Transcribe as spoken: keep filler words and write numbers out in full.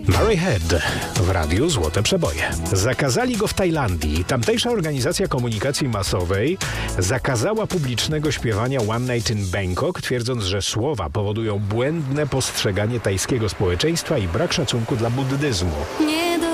Murray Head w radiu Złote Przeboje. Zakazali go w Tajlandii. Tamtejsza organizacja komunikacji masowej zakazała publicznego śpiewania One Night in Bangkok, twierdząc, że słowa powodują błędne postrzeganie tajskiego społeczeństwa i brak szacunku dla buddyzmu. Nie